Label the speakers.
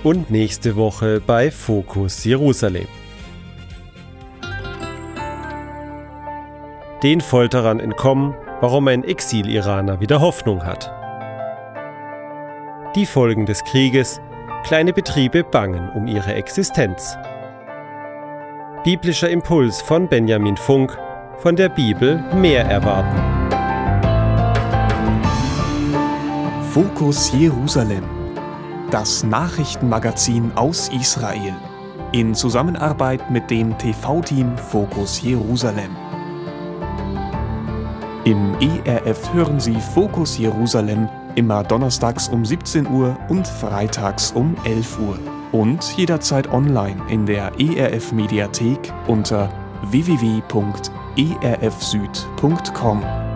Speaker 1: und nächste Woche bei Fokus Jerusalem. Den Folterern entkommen, warum ein Exil-Iraner wieder Hoffnung hat. Die Folgen des Krieges, kleine Betriebe bangen um ihre Existenz. Biblischer Impuls von Benjamin Funk, von der Bibel mehr erwarten.
Speaker 2: Fokus Jerusalem, das Nachrichtenmagazin aus Israel, in Zusammenarbeit mit dem TV-Team Fokus Jerusalem. Im ERF hören Sie Fokus Jerusalem immer donnerstags um 17 Uhr und freitags um 11 Uhr. Und jederzeit online in der ERF Mediathek unter www.erfsüd.com.